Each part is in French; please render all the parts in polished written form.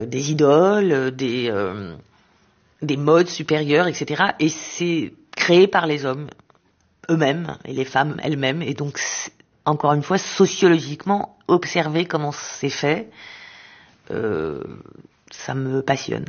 des idoles, des modes supérieurs, etc. Et c'est créé par les hommes eux-mêmes et les femmes elles-mêmes. Et donc, encore une fois, sociologiquement, observer comment c'est fait, ça me passionne.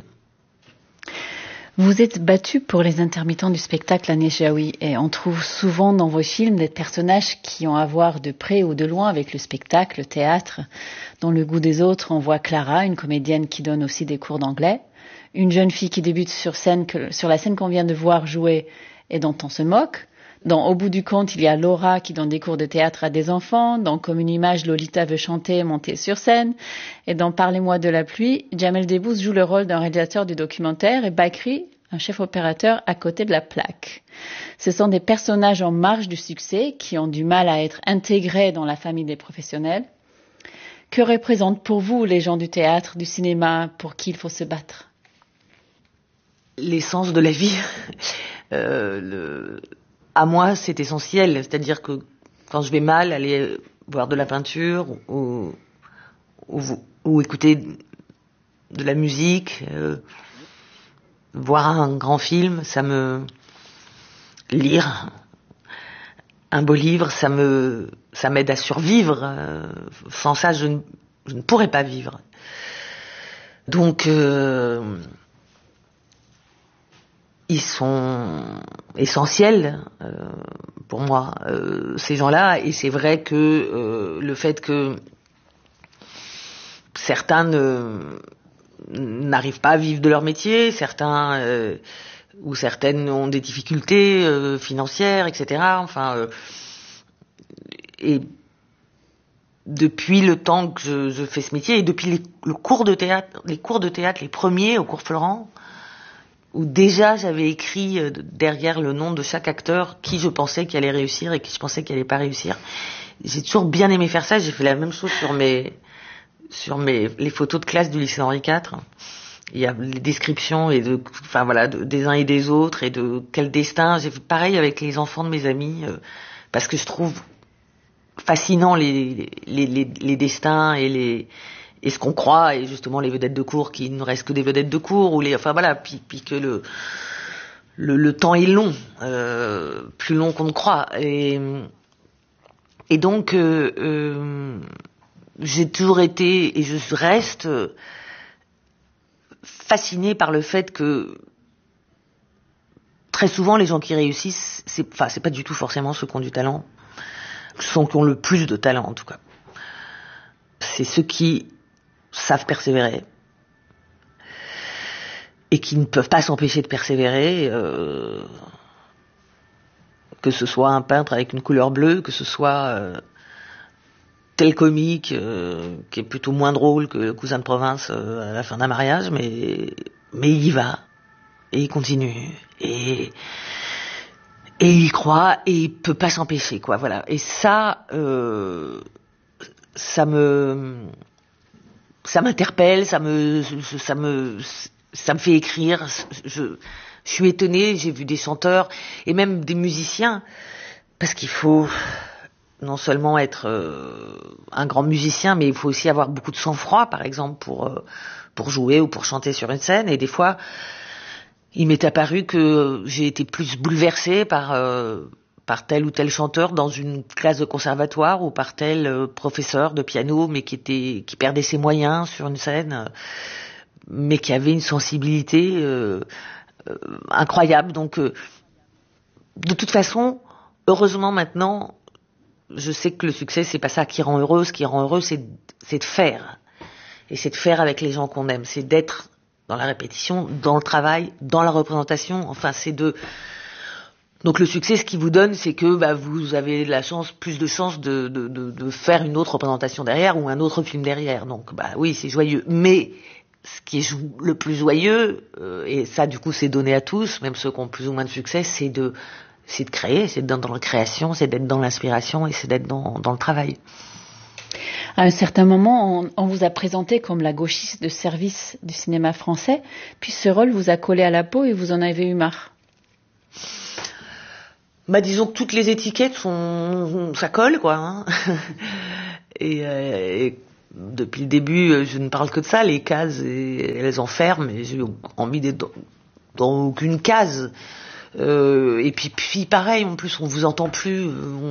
Vous êtes battu pour les intermittents du spectacle, Agnès Jaoui, et on trouve souvent dans vos films des personnages qui ont à voir de près ou de loin avec le spectacle, le théâtre. Dans Le goût des autres, on voit Clara, une comédienne qui donne aussi des cours d'anglais, une jeune fille qui débute sur la scène qu'on vient de voir jouer et dont on se moque. Dans Au bout du compte, il y a Laura qui donne des cours de théâtre à des enfants. Dans Comme une image, Lolita veut chanter et monter sur scène. Et dans Parlez-moi de la pluie, Jamel Debbouze joue le rôle d'un réalisateur du documentaire et Bakri, un chef opérateur à côté de la plaque. Ce sont des personnages en marge du succès qui ont du mal à être intégrés dans la famille des professionnels. Que représentent pour vous les gens du théâtre, du cinéma, pour qui il faut se battre? L'essence de la vie. À moi, c'est essentiel. C'est-à-dire que quand je vais mal, aller voir de la peinture ou écouter de la musique, voir un grand film, lire un beau livre, ça m'aide à survivre. Sans ça, je ne pourrais pas vivre. Donc, ils sont essentiels pour moi, ces gens-là. Et c'est vrai que le fait que certains n'arrivent pas à vivre de leur métier, certains ou certaines ont des difficultés financières, etc. Enfin, et depuis le temps que je fais ce métier et depuis les cours de théâtre, les premiers au cours Florent, où déjà j'avais écrit derrière le nom de chaque acteur qui je pensais qu'il allait réussir et qui je pensais qu'il allait pas réussir. J'ai toujours bien aimé faire ça. J'ai fait la même chose sur les photos de classe du lycée Henri IV. Il y a les descriptions des uns et des autres et de quel destin. J'ai fait pareil avec les enfants de mes amis parce que je trouve fascinant les destins et ce qu'on croit, et justement les vedettes de cour qui ne restent que des vedettes de cour, puis que le temps est long, plus long qu'on ne croit, et donc j'ai toujours été et je reste fascinée par le fait que très souvent les gens qui réussissent, c'est pas du tout forcément ceux qui ont du talent, ceux qui ont le plus de talent en tout cas. C'est ceux qui savent persévérer et qui ne peuvent pas s'empêcher de persévérer, que ce soit un peintre avec une couleur bleue, que ce soit tel comique qui est plutôt moins drôle que le cousin de province à la fin d'un mariage, mais il y va et il continue et il croit et il peut pas s'empêcher, quoi. Voilà. Et ça m'interpelle, ça me fait écrire. Je suis étonnée, j'ai vu des chanteurs et même des musiciens, parce qu'il faut non seulement être un grand musicien, mais il faut aussi avoir beaucoup de sang-froid, par exemple, pour jouer ou pour chanter sur une scène. Et des fois, il m'est apparu que j'ai été plus bouleversée par tel ou tel chanteur dans une classe de conservatoire ou par tel professeur de piano, mais qui perdait ses moyens sur une scène, mais qui avait une sensibilité incroyable. Donc, de toute façon, heureusement maintenant, je sais que le succès, c'est pas ça qui rend heureux. Ce qui rend heureux, c'est de faire. Et c'est de faire avec les gens qu'on aime. C'est d'être dans la répétition, dans le travail, dans la représentation. Enfin, donc le succès, ce qu'il vous donne, c'est que vous avez plus de chance de faire une autre représentation derrière ou un autre film derrière. Donc oui, c'est joyeux. Mais ce qui est le plus joyeux, et ça du coup c'est donné à tous, même ceux qui ont plus ou moins de succès, c'est de créer, c'est d'être dans la création, c'est d'être dans l'inspiration et c'est d'être dans le travail. À un certain moment, on vous a présenté comme la gauchiste de service du cinéma français, puis ce rôle vous a collé à la peau et vous en avez eu marre. Disons que toutes les étiquettes ça colle, quoi. Hein. Et depuis le début, je ne parle que de ça, les cases, et elles enferment, et j'ai envie d'être dans aucune case. Et puis pareil, en plus, on vous entend plus.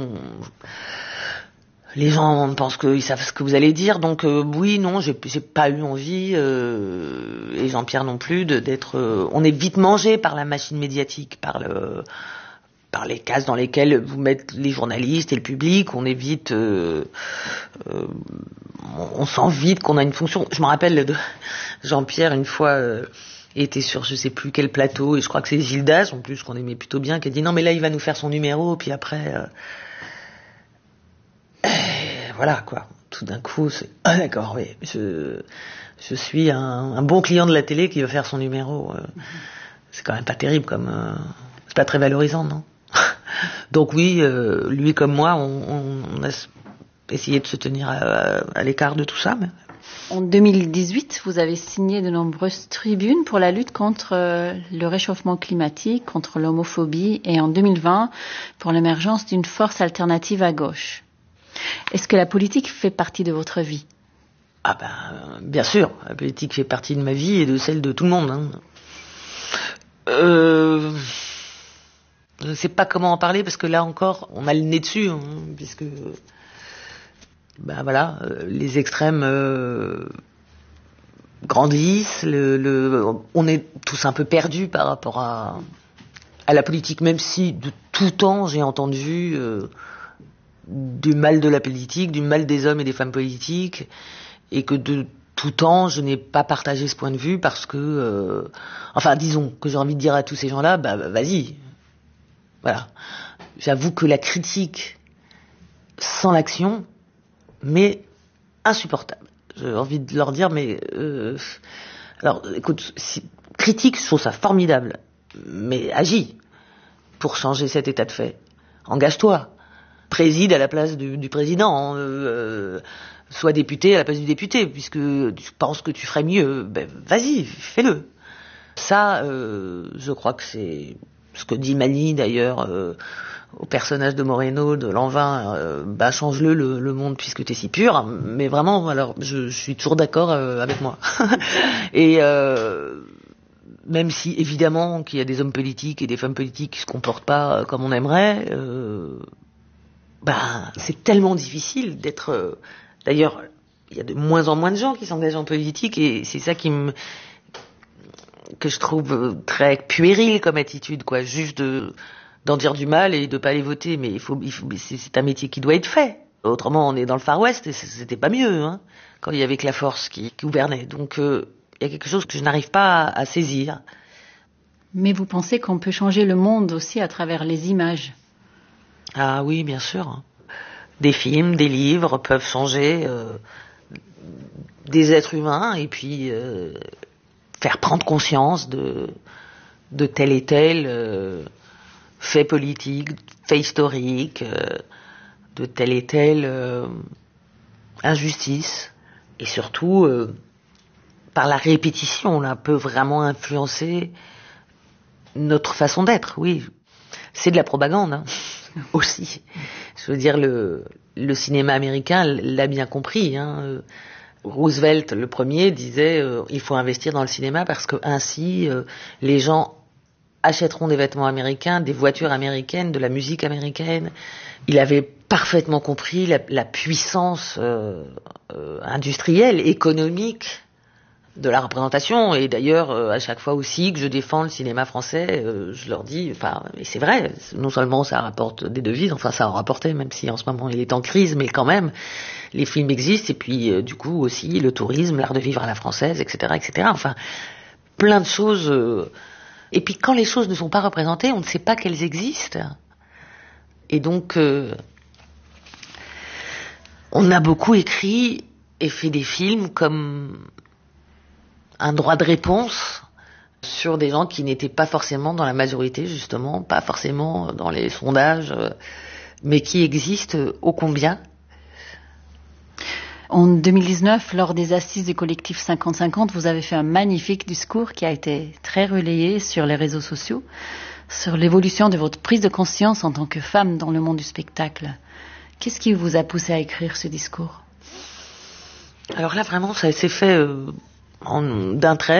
Les gens pensent qu'ils savent ce que vous allez dire, donc oui, non, j'ai pas eu envie, et Jean-Pierre non plus, d'être. On est vite mangé par la machine médiatique, par les cases dans lesquelles vous mettez les journalistes et le public. On est vite, on sent vite qu'on a une fonction. Je me rappelle de Jean-Pierre une fois. Était sur je sais plus quel plateau, et je crois que c'est Gildas en plus qu'on aimait plutôt bien, qui a dit non mais là il va nous faire son numéro, puis après voilà quoi, tout d'un coup c'est d'accord, oui, je suis un bon client de la télé qui va faire son numéro, c'est quand même pas terrible comme c'est pas très valorisant, non? Donc oui, lui comme moi on a essayé de se tenir à l'écart de tout ça, mais... En 2018, vous avez signé de nombreuses tribunes pour la lutte contre le réchauffement climatique, contre l'homophobie, et en 2020, pour l'émergence d'une force alternative à gauche. Est-ce que la politique fait partie de votre vie? Ah ben, bien sûr, la politique fait partie de ma vie et de celle de tout le monde. Hein. Je ne sais pas comment en parler, parce que là encore, on a le nez dessus, hein, puisque... Ben voilà, les extrêmes grandissent, on est tous un peu perdus par rapport à la politique, même si de tout temps j'ai entendu du mal de la politique, du mal des hommes et des femmes politiques, et que de tout temps je n'ai pas partagé ce point de vue parce que, enfin disons que j'ai envie de dire à tous ces gens-là, bah vas-y, voilà. J'avoue que la critique sans l'action, mais insupportable. J'ai envie de leur dire, mais alors, écoute, critique, je trouve ça formidable, mais agis pour changer cet état de fait. Engage-toi, préside à la place du président, sois député à la place du député, puisque tu penses que tu ferais mieux. Ben, vas-y, fais-le. Ça, je crois que c'est ce que dit Mani d'ailleurs. Au personnage de Moreno, de Lanvin, change-le le monde puisque t'es si pur, mais vraiment, alors je suis toujours d'accord avec moi. Et même si évidemment qu'il y a des hommes politiques et des femmes politiques qui se comportent pas comme on aimerait, c'est tellement difficile d'être. D'ailleurs, il y a de moins en moins de gens qui s'engagent en politique, et c'est ça que je trouve très puéril comme attitude, quoi, juste d'en dire du mal et de pas aller voter, mais c'est un métier qui doit être fait. Autrement, on est dans le Far West et c'était pas mieux, hein, quand il y avait que la force qui gouvernait. Donc, il y a quelque chose que je n'arrive pas à saisir. Mais vous pensez qu'on peut changer le monde aussi à travers les images? Ah oui, bien sûr. Des films, des livres peuvent changer des êtres humains, et puis faire prendre conscience de tel et tel fait politique, fait historique, de telle et telle injustice, et surtout par la répétition, on peut vraiment influencer notre façon d'être. Oui, c'est de la propagande, hein, aussi. Je veux dire, le cinéma américain l'a bien compris, hein. Roosevelt, le premier, disait il faut investir dans le cinéma parce que ainsi les gens achèteront des vêtements américains, des voitures américaines, de la musique américaine. Il avait parfaitement compris la puissance industrielle, économique de la représentation. Et d'ailleurs, à chaque fois aussi que je défends le cinéma français, je leur dis, et c'est vrai, non seulement ça rapporte des devises, ça en rapportait, même si en ce moment il est en crise, mais quand même, les films existent, et puis du coup aussi le tourisme, l'art de vivre à la française, etc., etc. Plein de choses. Et puis quand les choses ne sont pas représentées, on ne sait pas qu'elles existent. Et donc, on a beaucoup écrit et fait des films comme un droit de réponse sur des gens qui n'étaient pas forcément dans la majorité, justement, pas forcément dans les sondages, mais qui existent ô combien. En 2019, lors des assises du collectif 50-50, vous avez fait un magnifique discours qui a été très relayé sur les réseaux sociaux, sur l'évolution de votre prise de conscience en tant que femme dans le monde du spectacle. Qu'est-ce qui vous a poussé à écrire ce discours? Alors là, vraiment, ça s'est fait d'un trait.